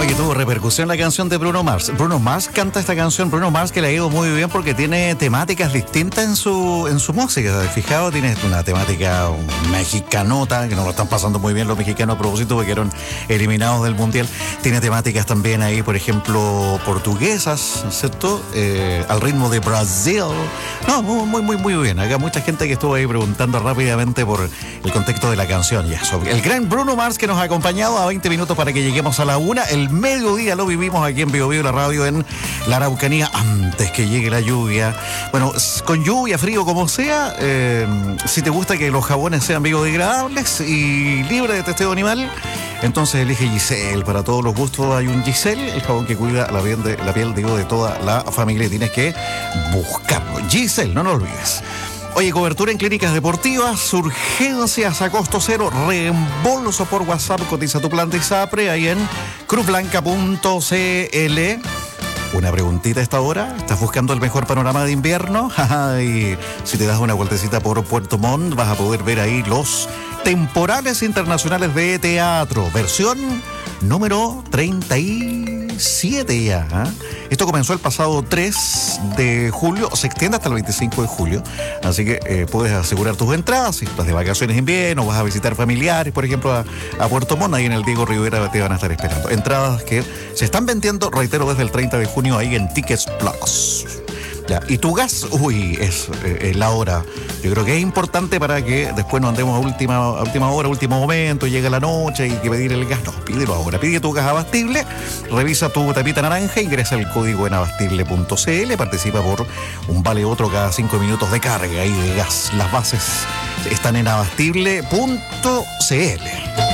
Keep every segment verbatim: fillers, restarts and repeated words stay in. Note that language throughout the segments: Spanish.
Oye, tuvo repercusión la canción de Bruno Mars. Bruno Mars canta esta canción, Bruno Mars, que le ha ido muy bien porque tiene temáticas distintas en su en su música. Fijado, tiene una temática mexicanota, que no lo están pasando muy bien los mexicanos a propósito porque eran eliminados del Mundial. Tiene temáticas también ahí, por ejemplo, portuguesas, ¿cierto? Eh, al ritmo de Brasil. No, muy, muy, muy, muy bien. Acá mucha gente que estuvo ahí preguntando rápidamente por el contexto de la canción. Ya, sobre el gran Bruno Mars que nos ha acompañado a veinte minutos para que lleguemos a la una. El mediodía lo vivimos aquí en Bio Bio, la radio en la Araucanía, antes que llegue la lluvia. Bueno, con lluvia, frío, como sea, eh, si te gusta que los jabones sean biodegradables y libres de testeo animal, entonces elige Giselle. Para todos los gustos hay un Giselle, el jabón que cuida la piel de, la piel, digo, de toda la familia. Tienes que buscarlo. Giselle, no lo olvides. Oye, cobertura en clínicas deportivas, urgencias a costo cero, reembolso por WhatsApp, cotiza tu plan de ISAPRE ahí en cruz blanca punto c l. Una preguntita a esta hora, ¿estás buscando el mejor panorama de invierno? Y si te das una vueltecita por Puerto Montt, vas a poder ver ahí los temporales internacionales de teatro, versión número treinta y siete ya. ¿eh? Esto comenzó el pasado tres de julio, se extiende hasta el veinticinco de julio, así que eh, puedes asegurar tus entradas si estás de vacaciones en invierno, vas a visitar familiares, por ejemplo, a, a Puerto Montt, ahí en el Diego Rivera te van a estar esperando. Entradas que se están vendiendo, reitero, desde el treinta de junio ahí en Tickets Plus. Ya, y tu gas, uy, es, eh, es la hora. Yo creo que es importante para que después no andemos a última, a última hora, último momento, llega la noche y hay que pedir el gas. No, pídelo ahora. Pide tu gas Abastible, revisa tu tapita naranja, ingresa el código en abastible punto c l, participa por un vale otro cada cinco minutos de carga ahí de gas. Las bases están en abastible punto c l.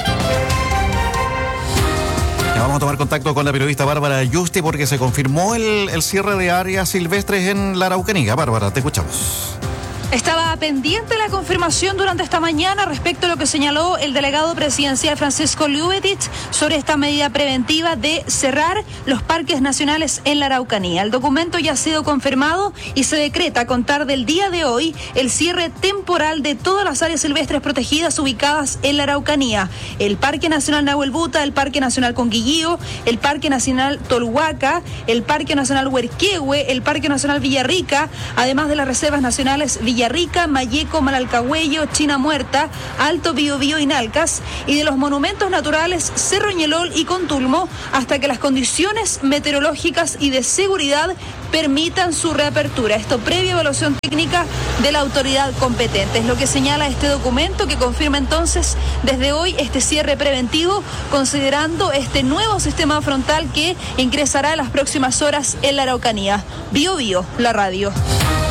Vamos a tomar contacto con la periodista Bárbara Yuste porque se confirmó el, el cierre de áreas silvestres en la Araucanía. Bárbara, te escuchamos. Estaba pendiente la confirmación durante esta mañana respecto a lo que señaló el delegado presidencial Francisco Llubetich sobre esta medida preventiva de cerrar los parques nacionales en la Araucanía. El documento ya ha sido confirmado y se decreta a contar del día de hoy el cierre temporal de todas las áreas silvestres protegidas ubicadas en la Araucanía. El Parque Nacional Nahuel Buta, el Parque Nacional Conquillío, el Parque Nacional Tolhuaca, el Parque Nacional Huerquehue, el Parque Nacional Villarrica, además de las reservas nacionales Villarrica, Mayeco, Malalcahuello, China Muerta, Alto Biobío y Nalcas, y de los monumentos naturales Cerro Ñelol y Contulmo, hasta que las condiciones meteorológicas y de seguridad permitan su reapertura. Esto previa evaluación técnica de la autoridad competente. Es lo que señala este documento que confirma entonces desde hoy este cierre preventivo, considerando este nuevo sistema frontal que ingresará en las próximas horas en la Araucanía. Bio Bio, la radio.